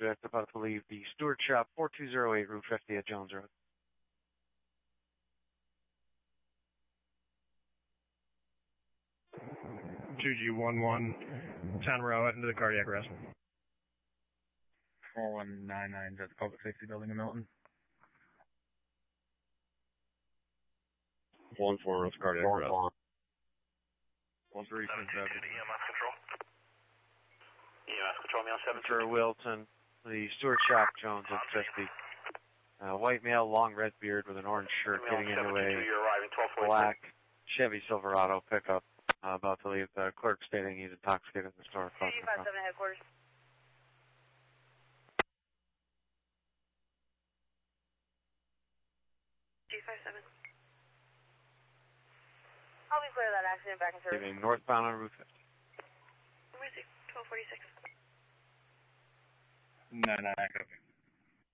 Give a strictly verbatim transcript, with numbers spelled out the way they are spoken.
subject about to leave the Stewart Shop, four two zero eight Route fifty at Jones Road. two G one one, ten row into the cardiac arrest. four one nine nine, at the Public Safety Building in Milton. one four, with cardiac arrest. one three, seven two two to E M S control. E M S control, me on seven two. For Wilton, the Stewart Shop, Jones at fifty. Uh, white male, long red beard with an orange shirt, getting into a black Chevy Silverado pickup, uh, about to leave. The clerk stating he's intoxicated in the store. two five seven headquarters. G five seven. I'll be clear of that accident back in service. Leaving northbound on Route fifty. Where's it? twelve forty-six. nine nine, copy.